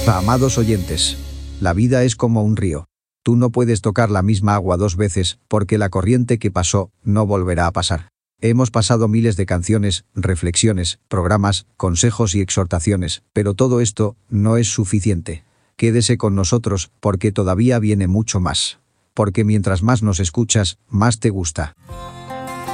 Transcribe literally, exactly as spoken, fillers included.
Amados oyentes, la vida es como un río. Tú no puedes tocar la misma agua dos veces, porque la corriente que pasó no volverá a pasar. Hemos pasado miles de canciones, reflexiones, programas, consejos y exhortaciones, pero todo esto no es suficiente. Quédese con nosotros, porque todavía viene mucho más. Porque mientras más nos escuchas, más te gusta.